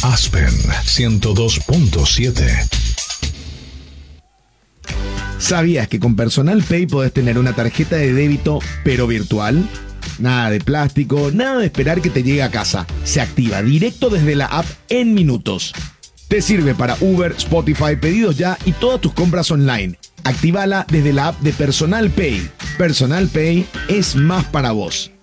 Aspen 102.7. ¿Sabías que con Personal Pay podés tener una tarjeta de débito pero virtual? Nada de plástico, nada de esperar que te llegue a casa. Se activa directo desde la app en minutos. Te sirve para Uber, Spotify, pedidos ya y todas tus compras online. Actívala desde la app de Personal Pay. Personal Pay es más para vos.